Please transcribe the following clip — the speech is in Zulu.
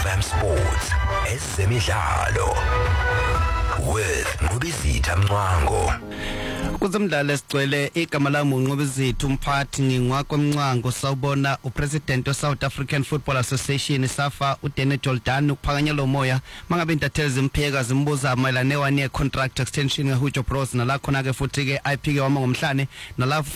FM Sports ezemidlalo with Nqobizitha Mncwango. Kuzimdlalo esigcwele igama lami uNqobizitha umphathi ngingwakwemncango sawubona upresident South African Football Association SAFA uDene Jordan ukuphakanyela umoya mangabe intatheli zimpheka zimbuza mayelana ne-1 year contract extension ngeHujo Bros nala khona ke futhi ke IP ke wama ngomhlane nala